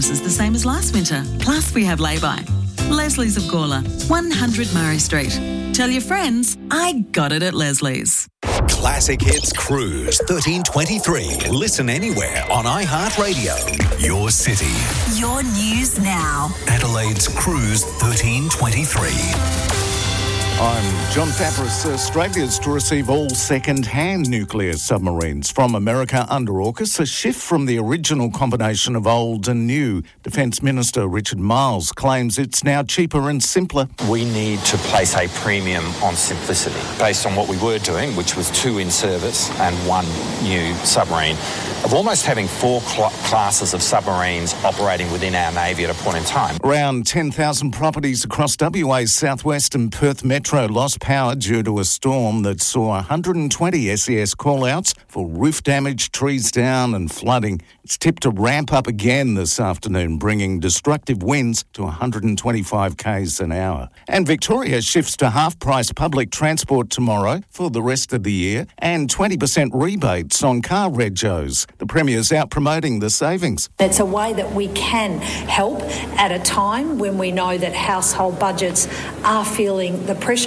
is the same as last winter. Plus, we have lay-by. Leslie's of Gawler, 100 Murray Street. Tell your friends, I got it at Leslie's. Classic Hits Cruise 1323. Listen anywhere on iHeartRadio. Your city. Your news now. Adelaide's Cruise 1323. I'm John Fabris. Australia's to receive all second-hand nuclear submarines from America under AUKUS, a shift from the original combination of old and new. Defence Minister Richard Marles claims it's now cheaper and simpler. We need to place a premium on simplicity based on what we were doing, which was 2 in service and 1 new submarine, of almost having 4 classes of submarines operating within our Navy at a point in time. Around 10,000 properties across WA's southwest and Perth Metro lost power due to a storm that saw 120 SES call-outs for roof damage, trees down and flooding. It's tipped to ramp up again this afternoon, bringing destructive winds to 125 k's an hour. And Victoria shifts to half-price public transport tomorrow for the rest of the year and 20% rebates on car regos. The Premier's out promoting the savings. It's a way that we can help at a time when we know that household budgets are feeling the pressure.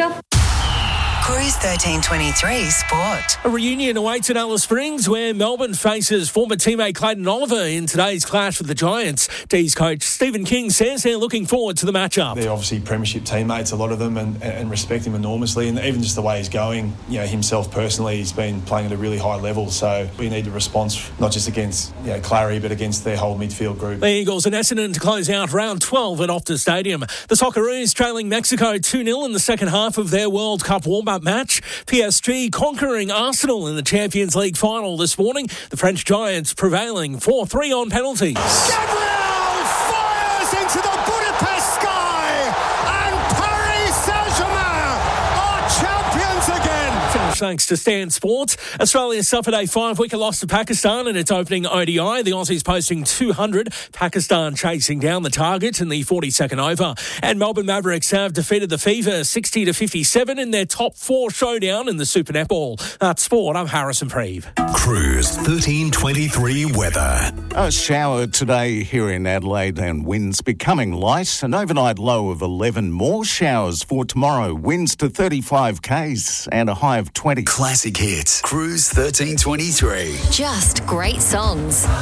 Cruise 1323 Sport. A reunion awaits at Alice Springs where Melbourne faces former teammate Clayton Oliver in today's clash with the Giants. D's coach Stephen King says they're looking forward to the matchup. They're obviously premiership teammates, a lot of them, and respect him enormously. And even just the way he's going, himself personally, he's been playing at a really high level. So we need a response, not just against Clary, but against their whole midfield group. The Eagles and Essendon to close out round 12 at Optus Stadium. The Socceroos trailing Mexico 2-0 in the second half of their World Cup warm-up match. PSG conquering Arsenal in the Champions League final this morning. The French Giants prevailing 4-3 on penalties. Gabriel fires into the Budapest sky, and Paris Saint-Germain are champions again. Finish thanks to Stan Sport. Australia suffered a 5-wicket loss to Pakistan in its opening ODI. The Aussies posting 200. Pakistan chasing down the target in the 42nd over. And Melbourne Mavericks have defeated the Fever 60-57 in their top 4 showdown in the Super Netball. That's sport. I'm Harrison Preeve. Cruise 1323 weather. A shower today here in Adelaide and winds becoming light. An overnight low of 11. More showers for tomorrow. Winds to 35 k's and a high of 20. Classic Hits Cruise 1323. Just great songs.